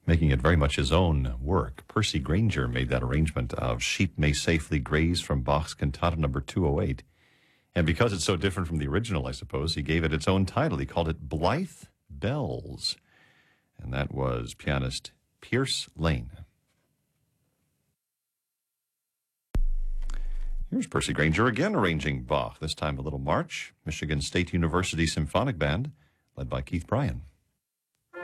making it very much his own work. Percy Grainger made that arrangement of Sheep May Safely Graze from Bach's Cantata number 208. And because it's so different from the original, I suppose, he gave it its own title. He called it Blithe Bells. And that was pianist Pierce Lane. Here's Percy Grainger again arranging Bach, this time a little march. Michigan State University Symphonic Band, led by Keith Bryan.